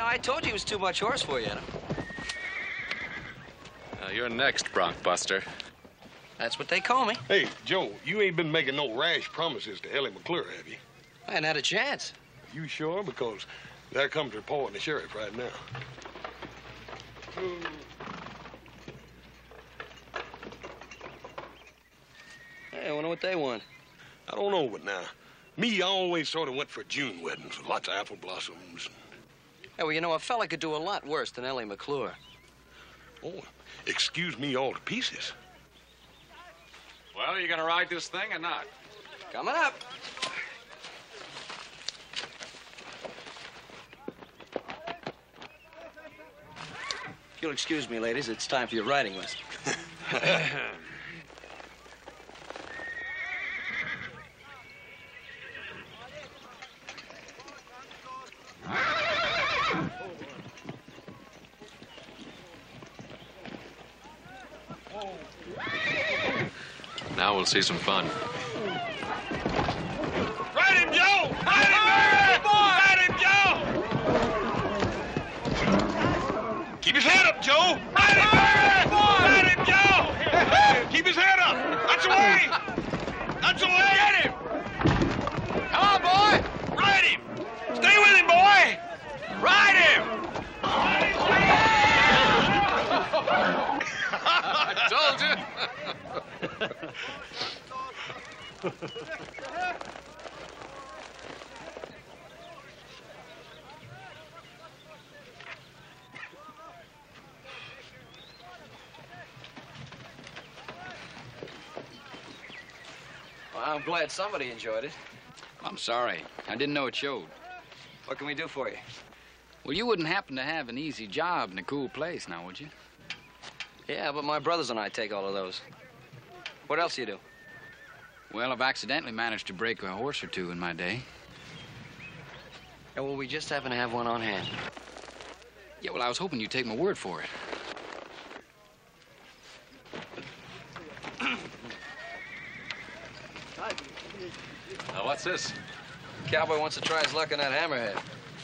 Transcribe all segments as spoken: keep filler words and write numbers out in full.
I told you it was too much horse for you. Uh, you're next, Bronc Buster. That's what they call me. Hey, Joe, you ain't been making no rash promises to Ellie McClure, have you? I hadn't had a chance. You sure? Because there comes reporting the sheriff right now. Hey, I wonder what they want. I don't know, but now, me, I always sort of went for June weddings with lots of apple blossoms. Hey, well, you know, a fella could do a lot worse than Ellie McClure. Oh, excuse me all to pieces. Well, are you gonna ride this thing or not? Coming up. If you'll excuse me, ladies, it's time for your riding lesson. Now we'll see some fun. Ride him, Joe! Ride him, Barry! Ride him, Joe! Keep his head up, Joe! Ride him, Barry! Ride him, Joe! Keep his head up! That's the way! That's the way! Get him! Come on, boy! Ride him! Stay with him, boy! Ride him! I told you! Well, I'm glad somebody enjoyed it. I'm sorry. I didn't know it showed. What can we do for you? Well, you wouldn't happen to have an easy job in a cool place now, would you? Yeah, but my brothers and I take all of those. What else do you do? Well, I've accidentally managed to break a horse or two in my day. Yeah, well, we just happen to have one on hand. Yeah, well, I was hoping you'd take my word for it. Now, what's this? Cowboy wants to try his luck on that hammerhead.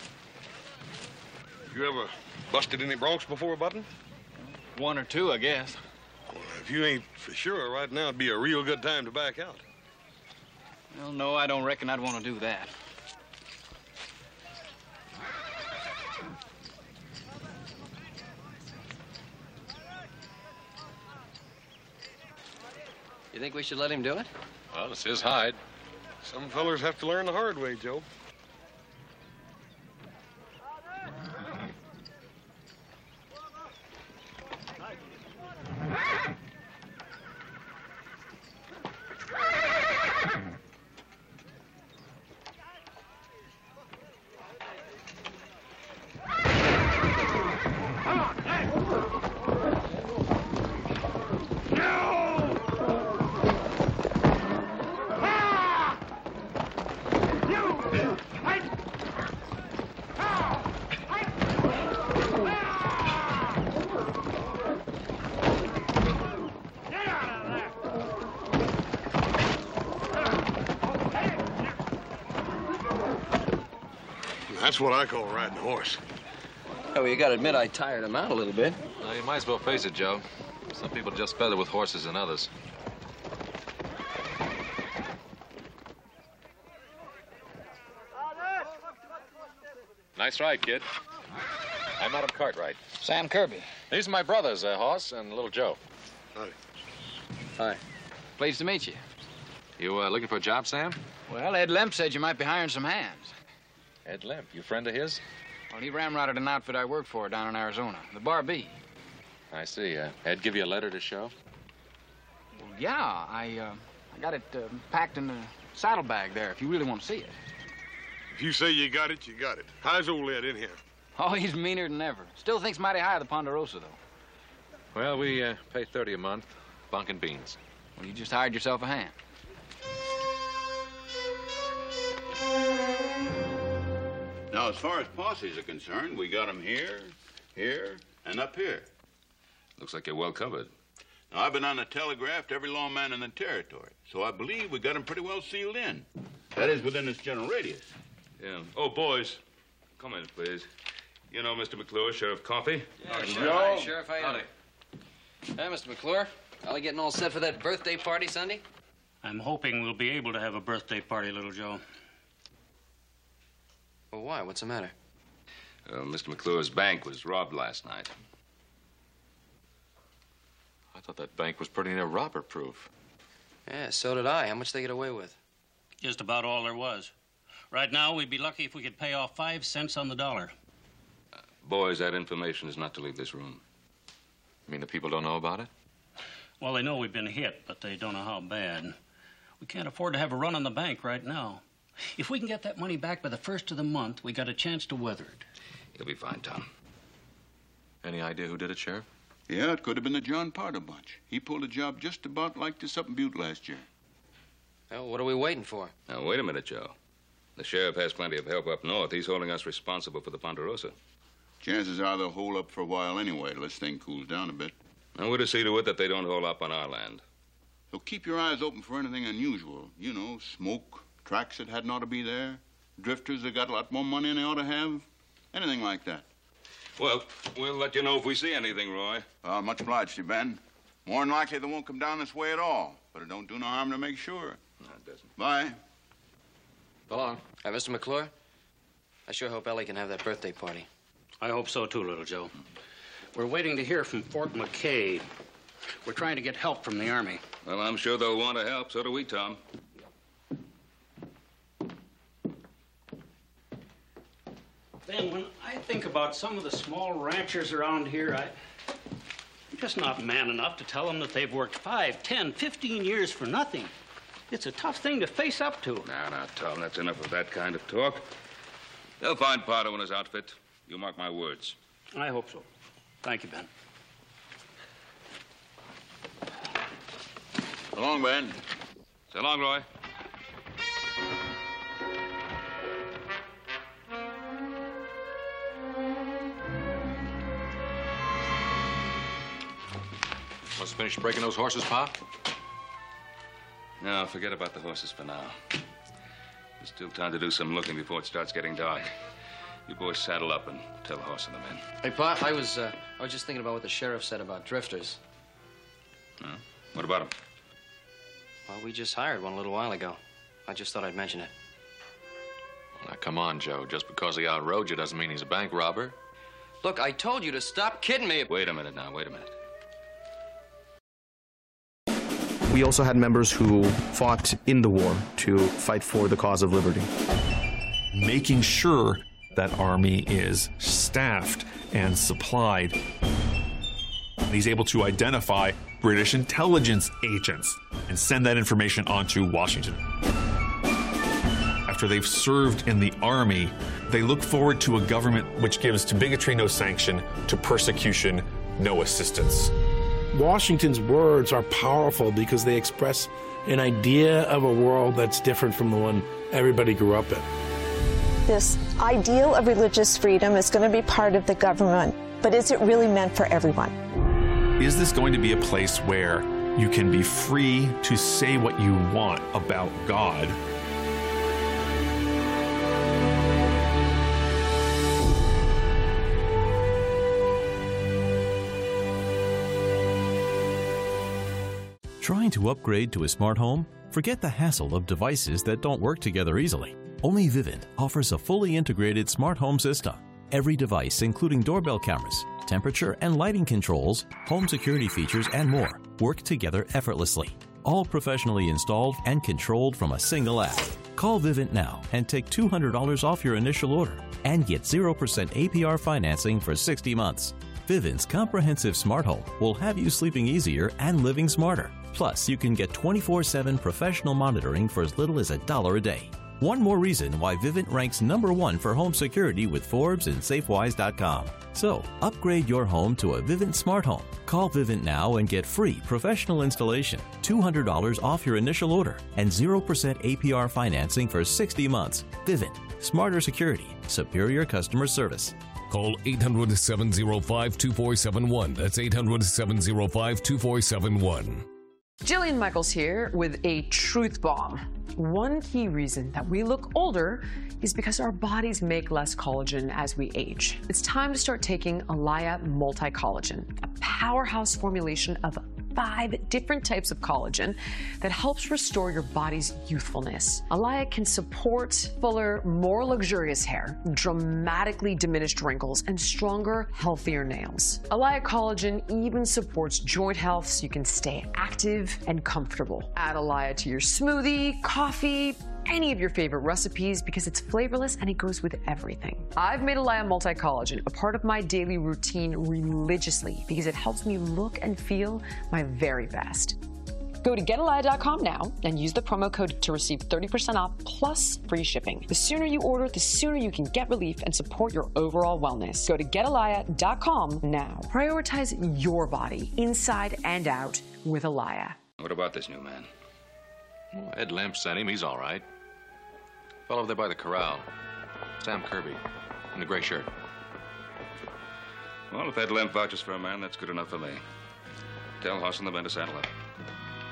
You ever busted any broncs before, Button? One or two, I guess. Well, if you ain't for sure, right now it'd be a real good time to back out. Well, no, I don't reckon I'd want to do that. You think we should let him do it? Well, it's his hide. Some fellers have to learn the hard way, Joe. That's what I call riding a horse. Oh, well, you gotta admit I tired him out a little bit. Well, you might as well face it, Joe. Some people are just better with horses than others. Nice ride, kid. I'm Adam Cartwright. Sam Kirby. These are my brothers, uh, Hoss and Little Joe. Hi. Hi. Pleased to meet you. You uh, looking for a job, Sam? Well, Ed Lemp said you might be hiring some hands. Ed Lemp, you friend of his? Well, he ramrodded an outfit I worked for down in Arizona, the Bar B. I see. Uh, Ed give you a letter to show? Well, yeah, I, uh, I got it uh, packed in the saddlebag there, if you really want to see it. If you say you got it, you got it. How's old Ed in here? Oh, he's meaner than ever. Still thinks mighty high of the Ponderosa, though. Well, we uh, pay thirty a month, bunk and beans. Well, you just hired yourself a hand. Now, as far as posses are concerned, we got them here, here, and up here. Looks like you're well covered. Now, I've been on the telegraph to every lawman in the territory, so I believe we got them pretty well sealed in. That is, within this general radius. Yeah. Oh, boys, come in, please. You know Mister McClure, Sheriff Coffey. Yeah, Joe. Sheriff. Hi, Sheriff. How you doing? Hey, Mister McClure. Are you getting all set for that birthday party Sunday? I'm hoping we'll be able to have a birthday party, little Joe. Well, why? What's the matter? Uh, Mister McClure's bank was robbed last night. I thought that bank was pretty near robber-proof. Yeah, so did I. How much they get away with? Just about all there was. Right now, we'd be lucky if we could pay off five cents on the dollar. Uh, boys, that information is not to leave this room. You mean the people don't know about it? Well, they know we've been hit, but they don't know how bad. We can't afford to have a run on the bank right now. If we can get that money back by the first of the month, we got a chance to weather it. You'll be fine, Tom. Any idea who did it, Sheriff? Yeah, it could have been the John Potter bunch. He pulled a job just about like this up in Butte last year. Well, what are we waiting for? Now, wait a minute, Joe. The sheriff has plenty of help up north. He's holding us responsible for the Ponderosa. Chances are they'll hold up for a while anyway, till this thing cools down a bit. And we're to see to it that they don't hold up on our land. So keep your eyes open for anything unusual. You know, smoke, tracks that hadn't ought to be there, drifters that got a lot more money than they ought to have, anything like that. Well, we'll let you know if we see anything, Roy. Uh, much obliged to you, Ben. More than likely they won't come down this way at all, but it don't do no harm to make sure. No, it doesn't. Bye. So long. Hey, Mister McClure, I sure hope Ellie can have that birthday party. I hope so, too, little Joe. We're waiting to hear from Fort McKay. We're trying to get help from the Army. Well, I'm sure they'll want to help. So do we, Tom. Ben, when I think about some of the small ranchers around here, I... I'm just not man enough to tell them that they've worked five, ten, fifteen years for nothing. It's a tough thing to face up to. Now, now, Tom, that's enough of that kind of talk. They'll find Pardo and his outfit. You mark my words. I hope so. Thank you, Ben. So long, Ben. So long, Roy. Must finish breaking those horses, Pop? No, forget about the horses for now. There's still time to do some looking before it starts getting dark. You boys saddle up and tell the horse and the men. Hey, Pa, I was, uh, I was just thinking about what the sheriff said about drifters. Huh? What about them? Well, we just hired one a little while ago. I just thought I'd mention it. Well, now, come on, Joe. Just because he outrode you doesn't mean he's a bank robber. Look, I told you to stop kidding me. Wait a minute now, wait a minute. We also had members who fought in the war to fight for the cause of liberty. Making sure that Army is staffed and supplied. And he's able to identify British intelligence agents and send that information on to Washington. After they've served in the Army, they look forward to a government which gives to bigotry no sanction, to persecution no assistance. Washington's words are powerful because they express an idea of a world that's different from the one everybody grew up in. This ideal of religious freedom is going to be part of the government, but is it really meant for everyone? Is this going to be a place where you can be free to say what you want about God? Trying to upgrade to a smart home? Forget the hassle of devices that don't work together easily. Only Vivint offers a fully integrated smart home system. Every device, including doorbell cameras, temperature and lighting controls, home security features, and more, work together effortlessly. All professionally installed and controlled from a single app. Call Vivint now and take two hundred dollars off your initial order and get zero percent A P R financing for sixty months. Vivint's comprehensive smart home will have you sleeping easier and living smarter. Plus, you can get twenty-four seven professional monitoring for as little as a dollar a day. One more reason why Vivint ranks number one for home security with Forbes and Safewise dot com. So, upgrade your home to a Vivint smart home. Call Vivint now and get free professional installation, two hundred dollars off your initial order, and zero percent A P R financing for sixty months. Vivint. Smarter security. Superior customer service. Call eight hundred, seven oh five, two four seven one. That's eight hundred, seven oh five, two four seven one. Jillian Michaels here with a truth bomb. One key reason that we look older is because our bodies make less collagen as we age. It's time to start taking Alaya Multi-Collagen, a powerhouse formulation of five different types of collagen that helps restore your body's youthfulness. Alaya can support fuller, more luxurious hair, dramatically diminished wrinkles, and stronger, healthier nails. Alaya Collagen even supports joint health so you can stay active and comfortable. Add Alaya to your smoothie, coffee, any of your favorite recipes because it's flavorless and it goes with everything. I've made Alaya Multi-Collagen a part of my daily routine religiously because it helps me look and feel my very best. Go to get alaya dot com now and use the promo code to receive thirty percent off plus free shipping. The sooner you order, the sooner you can get relief and support your overall wellness. Go to get alaya dot com now. Prioritize your body inside and out with Alaya. What about this new man? Well, Ed Lemp sent him. He's all right. Fell over there by the corral. Sam Kirby, in the gray shirt. Well, if Ed Lemp vouches for a man, that's good enough for me. Tell Hoss and the men to saddle up.